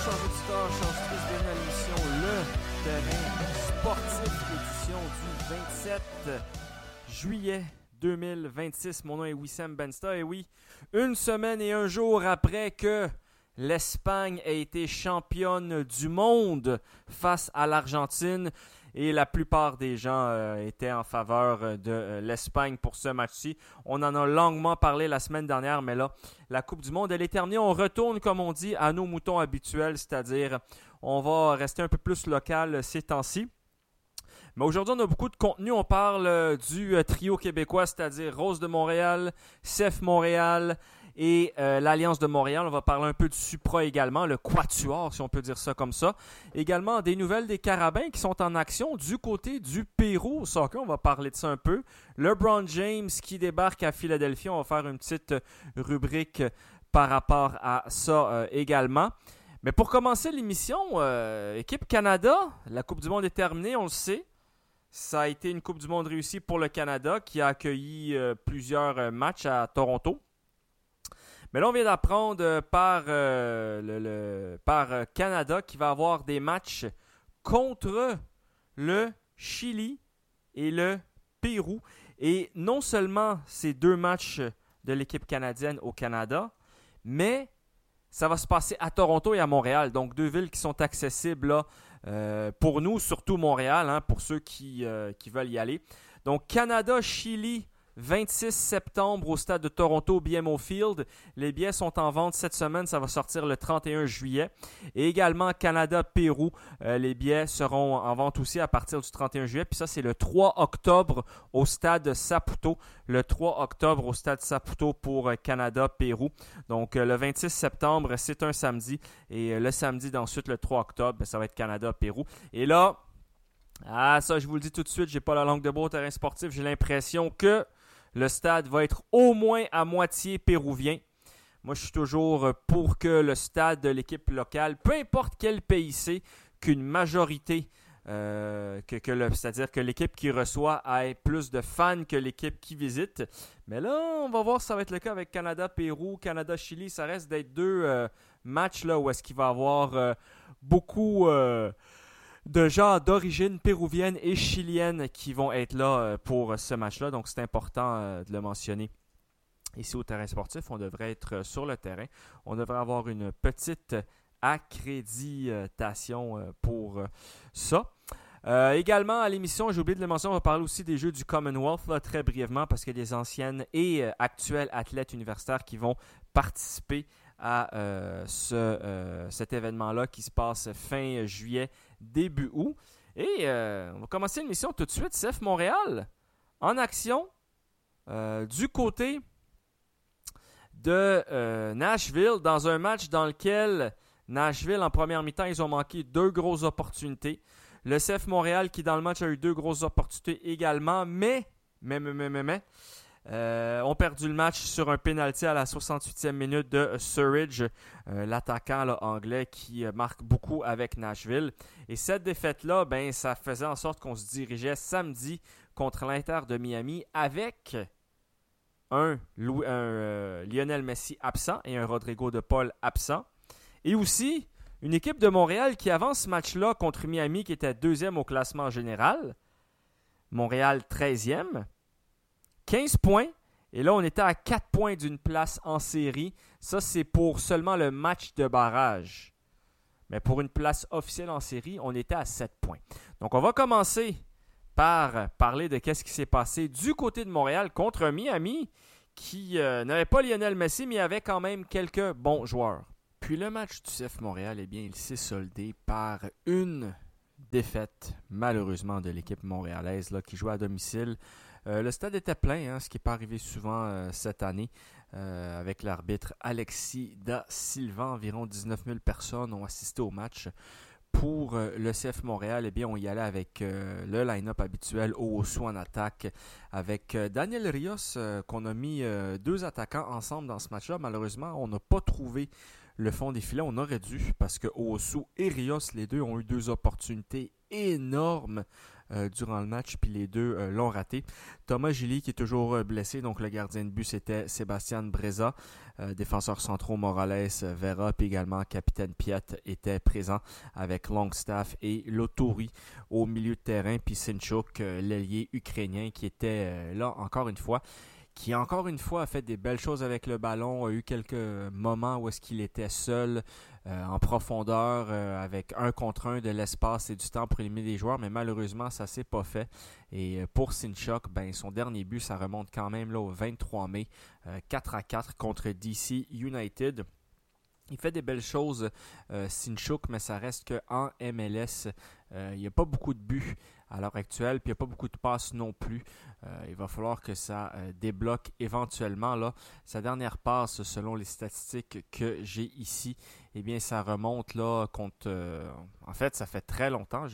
chers auditeurs, chers auditrices, bienvenue à l'émission Le Terrain Sportif, édition du 27 juillet 2026. Mon nom est Wissam Bensta et oui, une semaine et un jour après que l'Espagne a été championne du monde face à l'Argentine et la plupart des gens étaient en faveur de l'Espagne pour ce match-ci. On en a longuement parlé la semaine dernière, mais là, la Coupe du Monde, elle est terminée. On retourne, comme on dit, à nos moutons habituels, c'est-à-dire on va rester un peu plus local ces temps-ci. Mais aujourd'hui, on a beaucoup de contenu. On parle du trio québécois, c'est-à-dire Rose de Montréal, CF Montréal et l'Alliance de Montréal. On va parler un peu du Supra également, le Quatuor, si on peut dire ça comme ça. Également, des nouvelles des Carabins qui sont en action du côté du Pérou au soccer. On va parler de ça un peu. LeBron James qui débarque à Philadelphie. On va faire une petite rubrique par rapport à ça également. Mais pour commencer l'émission, équipe Canada, la Coupe du Monde est terminée, on le sait. Ça a été une Coupe du Monde réussie pour le Canada qui a accueilli plusieurs matchs à Toronto. Mais là, on vient d'apprendre par Canada qui va avoir des matchs contre le Chili et le Pérou. Et non seulement ces deux matchs de l'équipe canadienne au Canada, mais ça va se passer à Toronto et à Montréal. Donc, deux villes qui sont accessibles là, pour nous, surtout Montréal, hein, pour ceux qui veulent y aller. Donc, Canada-Chili, 26 septembre au stade de Toronto, BMO Field. Les billets sont en vente cette semaine. Ça va sortir le 31 juillet. Et également, Canada-Pérou. Les billets seront en vente aussi à partir du 31 juillet. Puis ça, c'est le 3 octobre au stade Saputo. Le 3 octobre au stade Saputo pour Canada-Pérou. Donc, le 26 septembre, c'est un samedi. Et le samedi d'ensuite, le 3 octobre, ça va être Canada-Pérou. Et là, ça, je vous le dis tout de suite, j'ai pas la langue de bois au terrain sportif. J'ai l'impression que le stade va être au moins à moitié péruvien. Moi, je suis toujours pour que le stade de l'équipe locale, peu importe quel pays c'est, qu'une majorité, c'est-à-dire que l'équipe qui reçoit ait plus de fans que l'équipe qui visite. Mais là, on va voir si ça va être le cas avec Canada-Pérou, Canada-Chili. Ça reste d'être deux matchs là, où est-ce qu'il va y avoir beaucoup de gens d'origine péruvienne et chilienne qui vont être là pour ce match-là. Donc, c'est important de le mentionner. Ici, au terrain sportif, on devrait être sur le terrain. On devrait avoir une petite accréditation pour ça. Également, à l'émission, j'ai oublié de le mentionner, on va parler aussi des Jeux du Commonwealth, là, très brièvement, parce qu'il y a des anciennes et actuelles athlètes universitaires qui vont participer à cet événement-là qui se passe fin juillet, début août. Et on va commencer l'émission tout de suite. CF Montréal en action du côté de Nashville dans un match dans lequel Nashville, en première mi-temps, ils ont manqué deux grosses opportunités. Le CF Montréal qui, dans le match, a eu deux grosses opportunités également, mais ont perdu le match sur un pénalty à la 68e minute de Surridge, l'attaquant là, anglais qui marque beaucoup avec Nashville. Et cette défaite-là, ça faisait en sorte qu'on se dirigeait samedi contre l'Inter de Miami avec un Lionel Messi absent et un Rodrigo de Paul absent. Et aussi une équipe de Montréal qui avance ce match-là contre Miami qui était deuxième au classement général. Montréal 13e. 15 points. Et là, on était à 4 points d'une place en série. Ça, c'est pour seulement le match de barrage. Mais pour une place officielle en série, on était à 7 points. Donc, on va commencer par parler de ce qui s'est passé du côté de Montréal contre Miami qui n'avait pas Lionel Messi, mais avait quand même quelques bons joueurs. Puis le match du CF Montréal, il s'est soldé par une défaite, malheureusement, de l'équipe montréalaise là, qui jouait à domicile. Le stade était plein, ce qui n'est pas arrivé souvent cette année, avec l'arbitre Alexis Da Silva. Environ 19 000 personnes ont assisté au match. Pour le CF Montréal, on y allait avec le line-up habituel, Owusu en attaque, avec Daniel Rios, qu'on a mis deux attaquants ensemble dans ce match-là. Malheureusement, on n'a pas trouvé le fond des filets. On aurait dû, parce que Owusu et Rios, les deux, ont eu deux opportunités énormes durant le match, puis les deux l'ont raté. Thomas Gilly qui est toujours blessé, donc le gardien de but c'était Sébastien Breza. Défenseurs centraux Morales, Vera, puis également capitaine Piat était présent avec Longstaff et Lotori au milieu de terrain, puis Sinchuk, l'ailier ukrainien qui était là encore une fois, qui encore une fois a fait des belles choses avec le ballon, a eu quelques moments où est-ce qu'il était seul en profondeur avec un contre un de l'espace et du temps pour éliminer les joueurs, mais malheureusement ça s'est pas fait. Et pour Sinchuk, son dernier but ça remonte quand même là, au 23 mai, 4-4 contre DC United. Il fait des belles choses, Sinchuk, mais ça reste qu'en MLS, il n'y a pas beaucoup de buts à l'heure actuelle, puis il n'y a pas beaucoup de passes non plus. Il va falloir que ça débloque éventuellement. Là. Sa dernière passe, selon les statistiques que j'ai ici, eh bien, ça remonte là contre... en fait, ça fait très longtemps.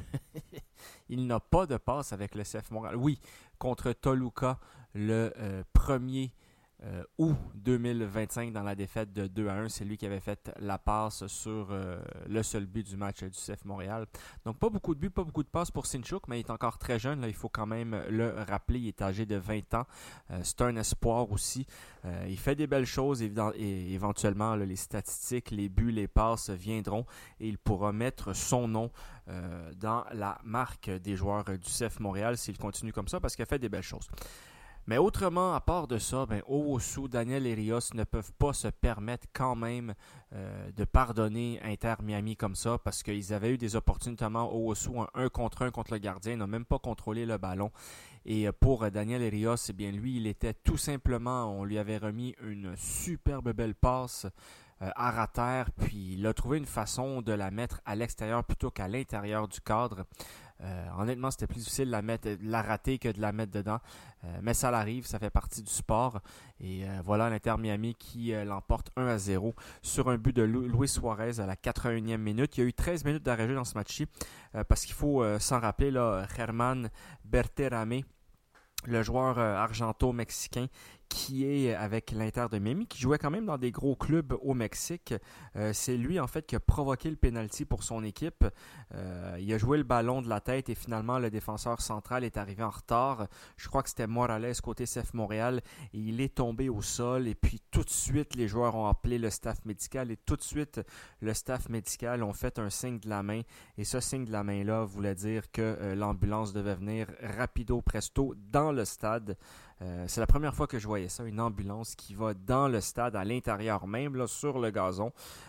Il n'a pas de passe avec le CF Montréal. Oui, contre Toluca, le 1er août 2025 dans la défaite de 2-1. C'est lui qui avait fait la passe sur le seul but du match du CF Montréal. Donc pas beaucoup de buts, pas beaucoup de passes pour Sinchuk, mais il est encore très jeune. Là, il faut quand même le rappeler. Il est âgé de 20 ans. C'est un espoir aussi. Il fait des belles choses et éventuellement là, les statistiques, les buts, les passes viendront et il pourra mettre son nom dans la marque des joueurs du CF Montréal s'il continue comme ça parce qu'il a fait des belles choses. Mais autrement, à part de ça, Owusu, Daniel et Rios ne peuvent pas se permettre quand même de pardonner Inter Miami comme ça parce qu'ils avaient eu des opportunités, notamment Owusu, un 1 contre 1 contre le gardien, il n'a même pas contrôlé le ballon. Et pour Daniel et Rios, eh bien lui, il était tout simplement, on lui avait remis une superbe belle passe à rater, puis il a trouvé une façon de la mettre à l'extérieur plutôt qu'à l'intérieur du cadre. Honnêtement, c'était plus difficile de la rater que de la mettre dedans. Mais ça l'arrive, ça fait partie du sport. Et voilà l'Inter Miami qui l'emporte 1-0 sur un but de Luis Suarez à la 81e minute. Il y a eu 13 minutes d'arrêt dans ce match-ci parce qu'il faut s'en rappeler, là, Germán Berterame, le joueur argento-mexicain qui est avec l'Inter de Miami, qui jouait quand même dans des gros clubs au Mexique. C'est lui, en fait, qui a provoqué le pénalty pour son équipe. Il a joué le ballon de la tête et finalement, le défenseur central est arrivé en retard. Je crois que c'était Morales côté CF Montréal et il est tombé au sol. Et puis, tout de suite, les joueurs ont appelé le staff médical et tout de suite, le staff médical ont fait un signe de la main. Et ce signe de la main-là voulait dire que l'ambulance devait venir rapido presto dans le stade. C'est la première fois que je voyais ça, une ambulance qui va dans le stade, à l'intérieur même, là, sur le gazon.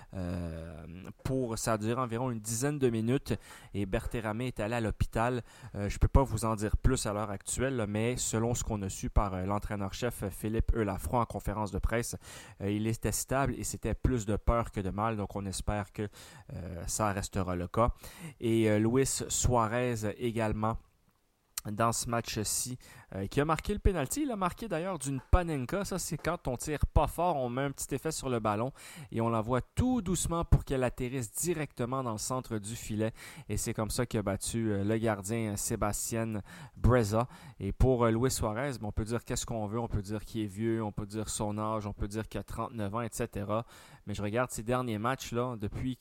Ça a duré environ une dizaine de minutes et Berterame est allé à l'hôpital. Je ne peux pas vous en dire plus à l'heure actuelle, là, mais selon ce qu'on a su par l'entraîneur-chef Philippe Eulafroy en conférence de presse, il était stable et c'était plus de peur que de mal, donc on espère que ça restera le cas. Et Luis Suarez également, dans ce match-ci, qui a marqué le pénalty. Il a marqué d'ailleurs d'une panenka. Ça, c'est quand on tire pas fort, on met un petit effet sur le ballon et on l'envoie tout doucement pour qu'elle atterrisse directement dans le centre du filet. Et c'est comme ça qu'il a battu le gardien Sébastien Breza. Et pour Luis Suarez, on peut dire qu'est-ce qu'on veut. On peut dire qu'il est vieux, on peut dire son âge, on peut dire qu'il a 39 ans, etc. Mais je regarde ces derniers matchs-là, depuis,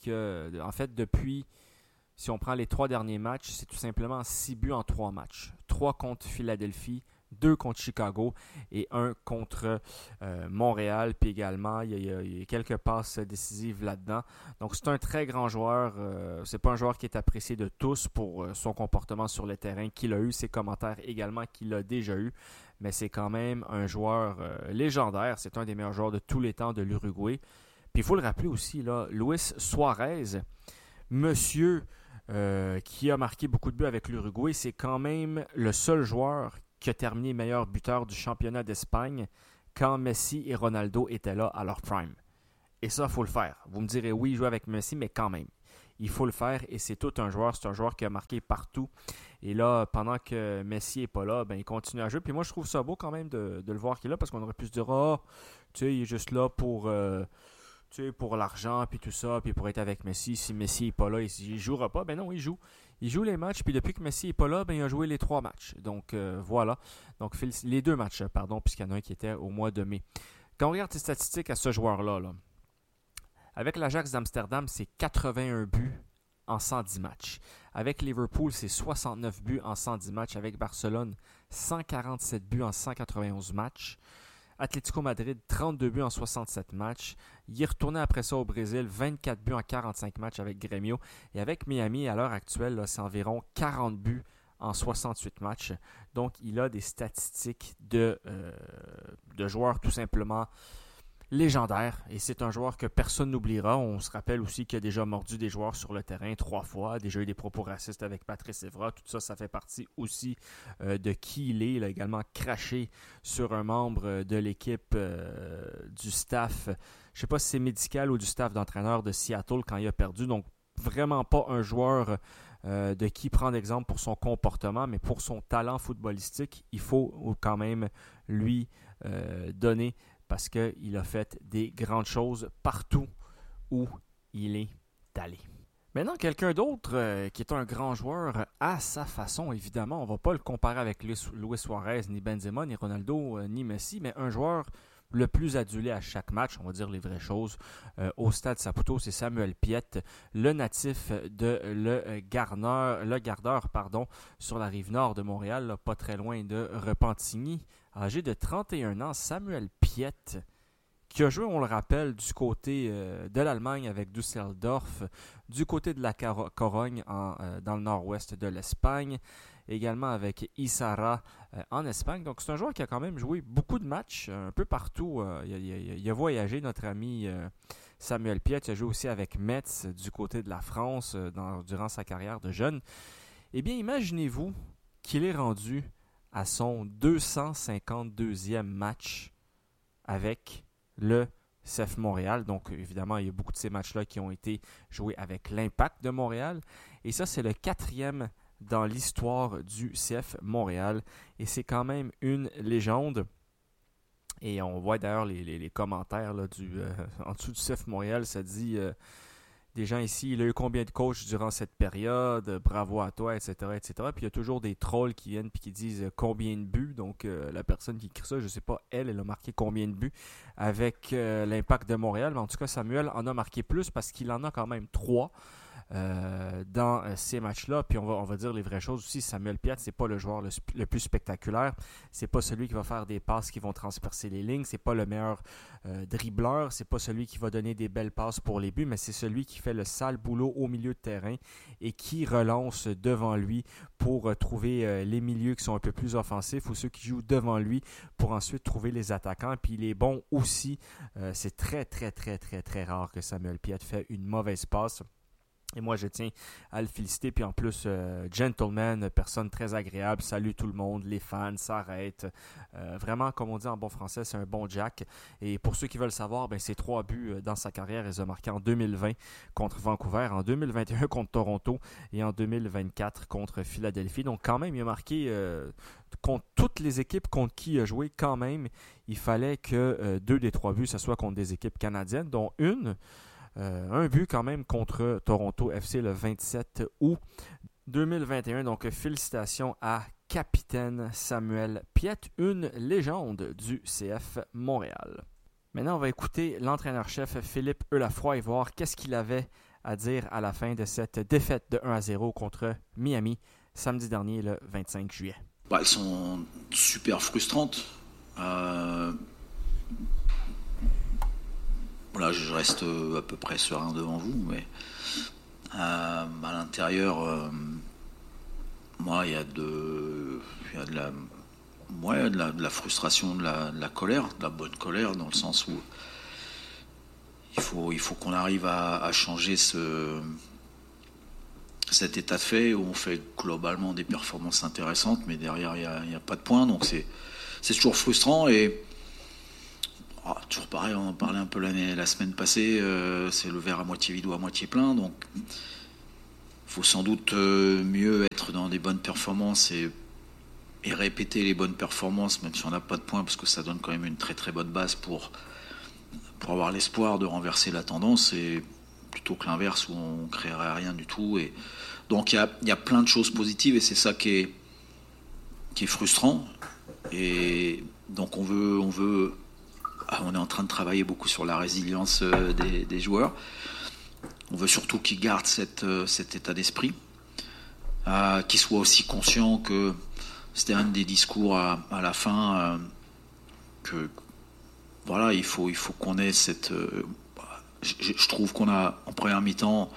si on prend les 3 derniers matchs, c'est tout simplement 6 buts en 3 matchs. 3 contre Philadelphie, 2 contre Chicago et 1 contre Montréal. Puis également, il y a quelques passes décisives là-dedans. Donc c'est un très grand joueur. C'est pas un joueur qui est apprécié de tous pour son comportement sur le terrain qu'il a eu, ses commentaires également qu'il a déjà eu. Mais c'est quand même un joueur légendaire. C'est un des meilleurs joueurs de tous les temps de l'Uruguay. Puis il faut le rappeler aussi, là, Luis Suarez, monsieur qui a marqué beaucoup de buts avec l'Uruguay, c'est quand même le seul joueur qui a terminé meilleur buteur du championnat d'Espagne quand Messi et Ronaldo étaient là à leur prime. Et ça, il faut le faire. Vous me direz, oui, il joue avec Messi, mais quand même. Il faut le faire et c'est tout un joueur. C'est un joueur qui a marqué partout. Et là, pendant que Messi n'est pas là, il continue à jouer. Puis moi, je trouve ça beau quand même de le voir qu'il est là parce qu'on aurait pu se dire, il est juste là pour l'argent, puis tout ça, puis pour être avec Messi. Si Messi n'est pas là, il ne jouera pas. Ben non, il joue. Il joue les matchs, puis depuis que Messi n'est pas là, il a joué les 3 matchs. Donc voilà. Donc les 2 matchs, puisqu'il y en a un qui était au mois de mai. Quand on regarde les statistiques à ce joueur-là, avec l'Ajax d'Amsterdam, c'est 81 buts en 110 matchs. Avec Liverpool, c'est 69 buts en 110 matchs. Avec Barcelone, 147 buts en 191 matchs. Atlético Madrid, 32 buts en 67 matchs. Il est retourné après ça au Brésil, 24 buts en 45 matchs avec Grêmio. Et avec Miami, à l'heure actuelle, là, c'est environ 40 buts en 68 matchs. Donc, il a des statistiques de joueurs tout simplement légendaire, et c'est un joueur que personne n'oubliera. On se rappelle aussi qu'il a déjà mordu des joueurs sur le terrain 3 fois, a déjà eu des propos racistes avec Patrice Evra. Tout ça, ça fait partie aussi de qui il est. Il a également craché sur un membre de l'équipe du staff, je ne sais pas si c'est médical ou du staff d'entraîneur de Seattle quand il a perdu. Donc, vraiment pas un joueur de qui prendre exemple pour son comportement, mais pour son talent footballistique, il faut quand même lui donner, parce qu'il a fait des grandes choses partout où il est allé. Maintenant, quelqu'un d'autre qui est un grand joueur à sa façon, évidemment, on ne va pas le comparer avec Luis Suarez, ni Benzema, ni Ronaldo, ni Messi, mais un joueur le plus adulé à chaque match, on va dire les vraies choses, au Stade Saputo, c'est Samuel Piette, le natif de le Gardeur, sur la rive nord de Montréal, là, pas très loin de Repentigny. Âgé de 31 ans, Samuel Piette, qui a joué, on le rappelle, du côté de l'Allemagne avec Düsseldorf, du côté de la Corogne dans le nord-ouest de l'Espagne, également avec Isara en Espagne. Donc c'est un joueur qui a quand même joué beaucoup de matchs un peu partout. Il a voyagé, notre ami Samuel Piette. Il a joué aussi avec Metz du côté de la France durant sa carrière de jeune. Eh bien, imaginez-vous qu'il est rendu à son 252e match avec le CF Montréal. Donc, évidemment, il y a beaucoup de ces matchs-là qui ont été joués avec l'Impact de Montréal. Et ça, c'est le 4e dans l'histoire du CF Montréal. Et c'est quand même une légende. Et on voit d'ailleurs les commentaires là, en dessous du CF Montréal, ça dit... des gens ici, il a eu combien de coachs durant cette période, bravo à toi, etc., etc. Puis il y a toujours des trolls qui viennent et qui disent combien de buts. Donc la personne qui écrit ça, je ne sais pas, elle a marqué combien de buts avec l'Impact de Montréal. Mais en tout cas, Samuel en a marqué plus parce qu'il en a quand même 3 dans ces matchs-là. Puis on va dire les vraies choses aussi. Samuel Piette, c'est pas le joueur le plus spectaculaire. C'est pas celui qui va faire des passes qui vont transpercer les lignes. C'est pas le meilleur dribbleur. C'est pas celui qui va donner des belles passes pour les buts, mais c'est celui qui fait le sale boulot au milieu de terrain et qui relance devant lui pour trouver les milieux qui sont un peu plus offensifs ou ceux qui jouent devant lui pour ensuite trouver les attaquants. Puis il est bon aussi. C'est très, très, très, très, très rare que Samuel Piette fait une mauvaise passe. Et moi, je tiens à le féliciter. Puis en plus, gentleman, personne très agréable, salue tout le monde, les fans s'arrêtent. Vraiment, comme on dit en bon français, c'est un bon Jack. Et pour ceux qui veulent savoir, ses 3 buts dans sa carrière, il les a marqués en 2020 contre Vancouver, en 2021 contre Toronto et en 2024 contre Philadelphie. Donc quand même, il a marqué contre toutes les équipes contre qui il a joué. Quand même, il fallait que 2 des 3 buts, ce soit contre des équipes canadiennes, dont un but quand même contre Toronto FC le 27 août 2021. Donc, félicitations à capitaine Samuel Piette, une légende du CF Montréal. Maintenant, on va écouter l'entraîneur-chef Philippe Eulafroy et voir qu'est-ce qu'il avait à dire à la fin de cette défaite de 1-0 contre Miami samedi dernier, le 25 juillet. Elles sont super frustrantes. Là, je reste à peu près serein devant vous, mais à l'intérieur, moi, il y a de la frustration, de la colère, de la bonne colère, dans le sens où il faut qu'on arrive à changer cet état de fait où on fait globalement des performances intéressantes, mais derrière, il n'y a pas de points, donc c'est toujours frustrant. Et toujours pareil, on en parlait un peu la semaine passée, c'est le verre à moitié vide ou à moitié plein, donc il faut sans doute mieux être dans des bonnes performances et répéter les bonnes performances, même si on n'a pas de points, parce que ça donne quand même une très très bonne base pour avoir l'espoir de renverser la tendance, et plutôt que l'inverse où on ne créerait rien du tout. Et donc il y a plein de choses positives, et c'est ça qui est frustrant. Et donc on est en train de travailler beaucoup sur la résilience des joueurs. On veut surtout qu'ils gardent cet état d'esprit. qu'il soit aussi conscient que c'était un des discours à la fin, que voilà, il faut qu'on ait cette. Je trouve qu'on a en première mi-temps,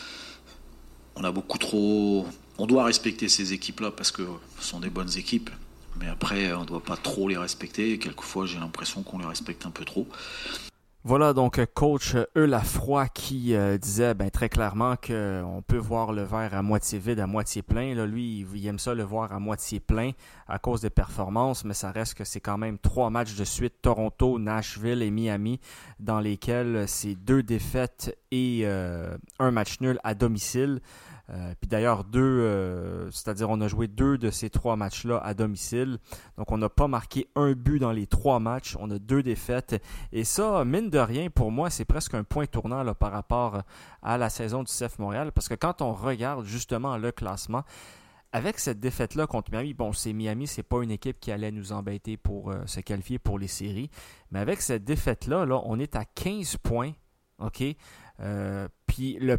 on a beaucoup trop. On doit respecter ces équipes-là parce que ce sont des bonnes équipes, mais après on ne doit pas trop les respecter. Et quelquefois, j'ai l'impression qu'on les respecte un peu trop. Voilà donc coach Lafroy qui disait très clairement qu'on peut voir le verre à moitié vide, à moitié plein. Là, lui, il aime ça le voir à moitié plein à cause des performances, mais ça reste que c'est quand même 3 matchs de suite, Toronto, Nashville et Miami, dans lesquels c'est 2 défaites et un match nul à domicile. Puis d'ailleurs, c'est-à-dire on a joué 2 de ces 3 matchs-là à domicile. Donc on n'a pas marqué un but dans les 3 matchs. On a 2 défaites. Et ça, mine de rien, pour moi, c'est presque un point tournant là, par rapport à la saison du CF Montréal. Parce que quand on regarde justement le classement, avec cette défaite-là contre Miami, Miami, c'est pas une équipe qui allait nous embêter pour se qualifier pour les séries. Mais avec cette défaite-là, là, on est à 15 points. OK? Puis le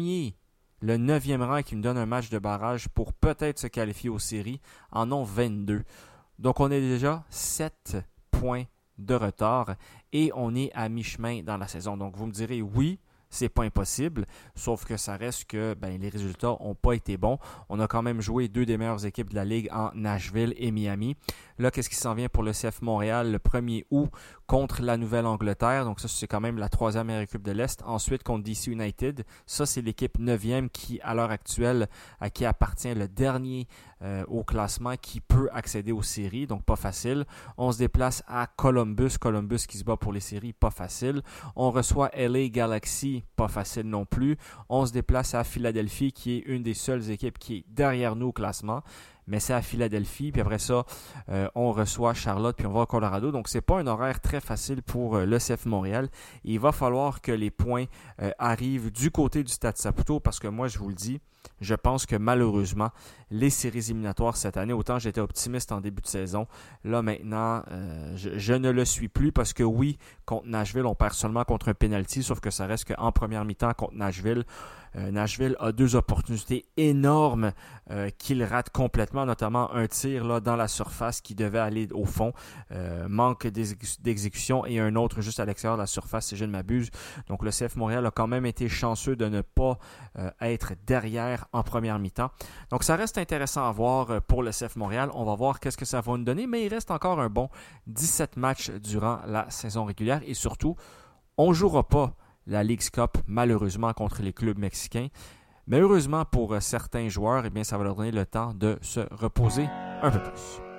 9e rang qui nous donne un match de barrage pour peut-être se qualifier aux séries, en ont 22. Donc on est déjà 7 points de retard et on est à mi-chemin dans la saison. Donc vous me direz oui, c'est pas impossible, sauf que ça reste que les résultats n'ont pas été bons. On a quand même joué 2 des meilleures équipes de la Ligue en Nashville et Miami. Là, qu'est-ce qui s'en vient pour le CF Montréal le 1er août contre la Nouvelle-Angleterre. Donc ça, c'est quand même la 3e meilleure équipe de l'Est. Ensuite, contre DC United. Ça, c'est l'équipe 9e qui, à l'heure actuelle, à qui appartient le dernier au classement qui peut accéder aux séries. Donc pas facile. On se déplace à Columbus. Columbus qui se bat pour les séries, pas facile. On reçoit LA Galaxy, pas facile non plus. On se déplace à Philadelphie qui est une des seules équipes qui est derrière nous au classement. Mais c'est à Philadelphie, puis après ça, on reçoit Charlotte, puis on va au Colorado. Donc, c'est pas un horaire très facile pour le CF Montréal. Il va falloir que les points arrivent du côté du Stade Saputo, parce que moi, je vous le dis, je pense que malheureusement, les séries éliminatoires cette année, autant j'étais optimiste en début de saison, là maintenant, je ne le suis plus, parce que oui, contre Nashville, on perd seulement contre un penalty, sauf que ça reste qu'en première mi-temps contre Nashville, Nashville a 2 opportunités énormes qu'il rate complètement, notamment un tir là, dans la surface qui devait aller au fond, manque d'exécution, et un autre juste à l'extérieur de la surface si je ne m'abuse. Donc le CF Montréal a quand même été chanceux de ne pas être derrière en première mi-temps. Donc ça reste intéressant à voir pour le CF Montréal. On va voir qu'est-ce que ça va nous donner, mais il reste encore un bon 17 matchs durant la saison régulière, et surtout, on ne jouera pas la Leagues Cup, malheureusement, contre les clubs mexicains. Mais heureusement pour certains joueurs, ça va leur donner le temps de se reposer un peu plus.